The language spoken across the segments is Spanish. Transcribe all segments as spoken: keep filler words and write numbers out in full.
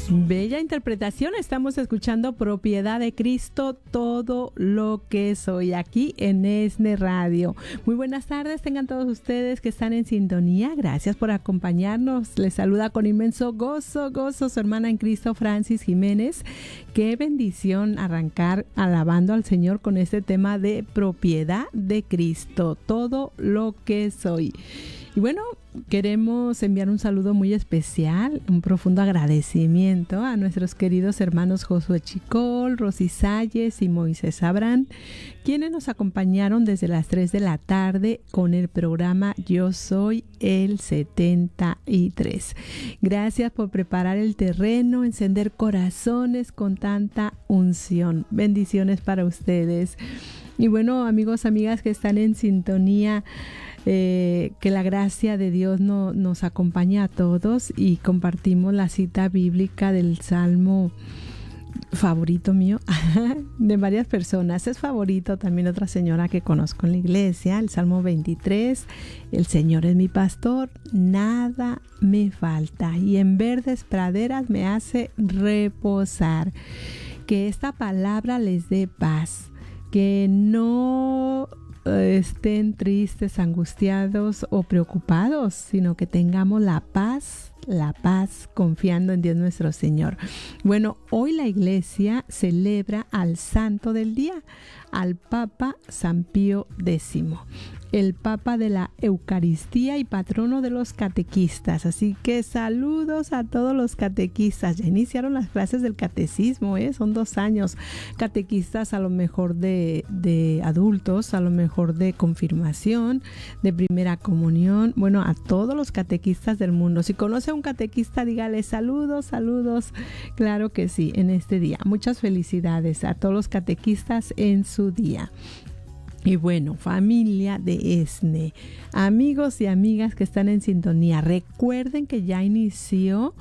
Bella interpretación, estamos escuchando Propiedad de Cristo, todo lo que soy, aquí en ESNE Radio. Muy buenas tardes, tengan todos ustedes que están en sintonía, gracias por acompañarnos. Les saluda con inmenso gozo, gozo su hermana en Cristo, Francis Jiménez. Qué bendición arrancar alabando al Señor con este tema de Propiedad de Cristo, todo lo que soy. Y bueno, queremos enviar un saludo muy especial, un profundo agradecimiento a nuestros queridos hermanos Josué Chicol, Rosy Salles y Moisés Abrán, quienes nos acompañaron desde las tres de la tarde con el programa Yo Soy el setenta y tres. Gracias por preparar el terreno, encender corazones con tanta unción. Bendiciones para ustedes. Y bueno, amigos, amigas que están en sintonía, Eh, que la gracia de Dios no, nos acompañe a todos y compartimos la cita bíblica del Salmo favorito mío, de varias personas. Es favorito también otra señora que conozco en la iglesia, el Salmo veintitrés. El Señor es mi pastor, nada me falta, y en verdes praderas me hace reposar. Que esta palabra les dé paz, que no estén tristes, angustiados o preocupados, sino que tengamos la paz, la paz confiando en Dios nuestro Señor. Bueno, hoy la iglesia celebra al santo del día, al Papa San Pío décimo, el Papa de la Eucaristía y patrono de los catequistas. Así que saludos a todos los catequistas. Ya iniciaron las clases del catecismo, ¿eh? Son dos años. Catequistas a lo mejor de, de adultos, a lo mejor de confirmación, de primera comunión. Bueno, a todos los catequistas del mundo. Si conoce a un catequista, dígale saludos, saludos. Claro que sí, en este día. Muchas felicidades a todos los catequistas en su día. Y bueno, familia de ESNE, amigos y amigas que están en sintonía, recuerden que ya inició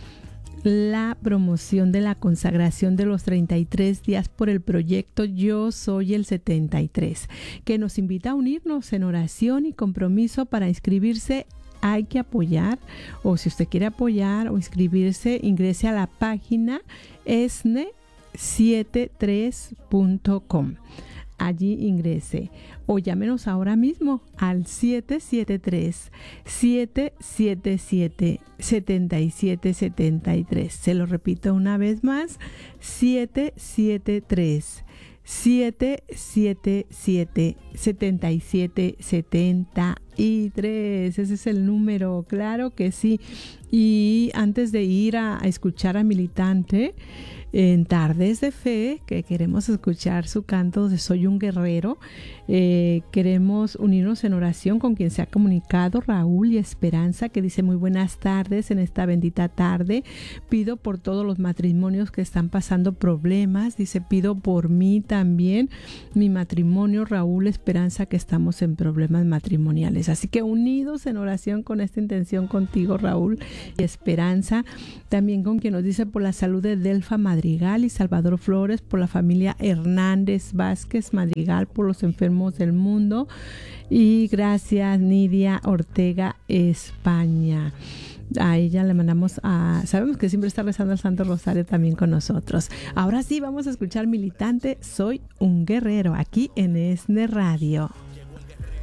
la promoción de la consagración de los treinta y tres días por el proyecto Yo Soy el setenta y tres, que nos invita a unirnos en oración y compromiso. Para inscribirse hay que apoyar, o si usted quiere apoyar o inscribirse, ingrese a la página esne setenta y tres punto com. Allí ingrese o llámenos ahora mismo al siete siete tres, siete siete siete, siete siete siete tres. Se lo repito una vez más, siete siete tres, siete siete siete, siete siete siete tres. Ese es el número, claro que sí. Y antes de ir a, a escuchar a Militante en Tardes de Fe, que queremos escuchar su canto de Soy un Guerrero, eh, queremos unirnos en oración con quien se ha comunicado, Raúl y Esperanza, que dice: muy buenas tardes en esta bendita tarde. Pido por todos los matrimonios que están pasando problemas. Dice: pido por mí también, mi matrimonio, Raúl, Esperanza, que estamos en problemas matrimoniales. Así que unidos en oración con esta intención contigo, Raúl y Esperanza. También con quien nos dice por la salud de Delfa Madrigal y Salvador Flores, por la familia Hernández Vázquez Madrigal, por los enfermos del mundo. Y gracias, Nidia Ortega, España. A ella le mandamos a... Sabemos que siempre está rezando el Santo Rosario también con nosotros. Ahora sí, vamos a escuchar Militante, Soy un Guerrero, aquí en ESNE Radio.